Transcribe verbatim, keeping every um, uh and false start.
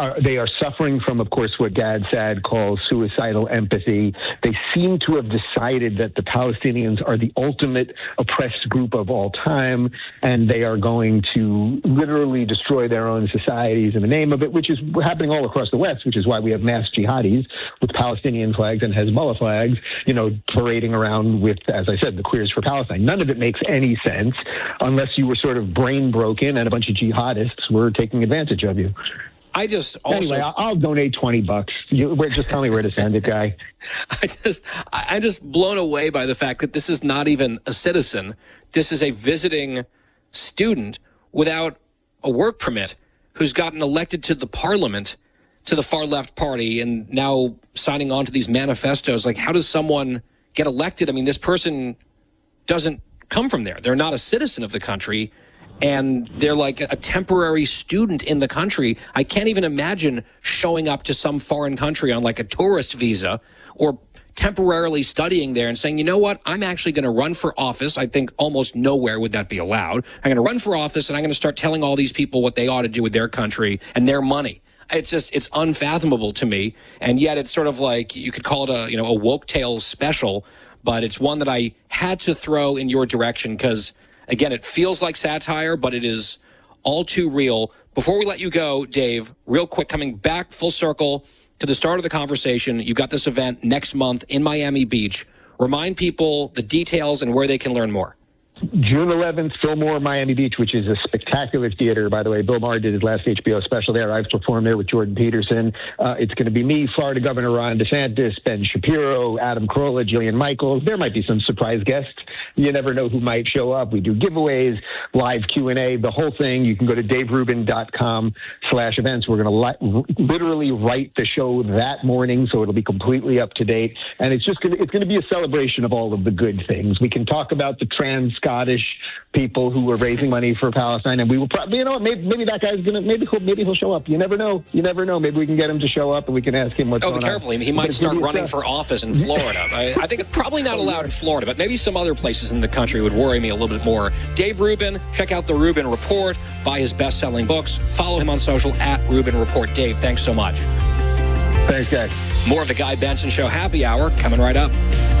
are, they are suffering from, of course, what Gad Saad calls suicidal empathy. They seem to have decided that the Palestinians are the ultimate oppressed group of all time, and they are going to literally destroy their own societies in the name of it, which is happening all across the West, which is why we have mass jihadis with Palestinian flags and Hezbollah flags, you know, parading around with, as I said, the Queers for Palestine. None of it makes any sense unless you were sort of brain broken and a bunch of jihadists were taking advantage of you. I just also... Anyway, I'll, I'll donate twenty bucks. You, just tell me where to send it, guy. I just, I'm just blown away by the fact that this is not even a citizen. This is a visiting student without a work permit who's gotten elected to the parliament, to the far left party, and now signing on to these manifestos. Like, how does someone get elected? I mean, this person doesn't come from there. They're not a citizen of the country, and they're like a temporary student in the country. I can't even imagine showing up to some foreign country on like a tourist visa or temporarily studying there and saying, you know what, I'm actually going to run for office. I think almost nowhere would that be allowed. I'm going to run for office, and I'm going to start telling all these people what they ought to do with their country and their money. It's just, it's unfathomable to me. And yet it's sort of like, you could call it a, you know, a woke tales special, but it's one that I had to throw in your direction because, again, it feels like satire, but it is all too real. Before we let you go, Dave, real quick, coming back full circle to the start of the conversation, you've got this event next month in Miami Beach. Remind people the details and where they can learn more. June eleventh, Fillmore, Miami Beach, which is a spectacular theater, by the way. Bill Maher did his last H B O special there. I've performed there with Jordan Peterson. Uh, it's going to be me, Florida Governor Ron DeSantis, Ben Shapiro, Adam Carolla, Jillian Michaels. There might be some surprise guests. You never know who might show up. We do giveaways, live Q and A, the whole thing. You can go to daverubin.com slash events. We're going to li- literally write the show that morning, so it'll be completely up to date. And it's just going to, it's going to be a celebration of all of the good things. We can talk about the trans Scottish people who were raising money for Palestine, and we will probably, you know what, maybe, maybe that guy's gonna, maybe he'll, maybe he'll show up. You never know. You never know. Maybe we can get him to show up, and we can ask him what's oh, going on. Oh, be careful. He might start running for office in Florida. I, I think it's probably not allowed in Florida, but maybe some other places in the country would worry me a little bit more. Dave Rubin, check out the Rubin Report, buy his best-selling books, follow him on social at Rubin Report. Dave, thanks so much. Thanks, guys. More of the Guy Benson Show Happy Hour coming right up.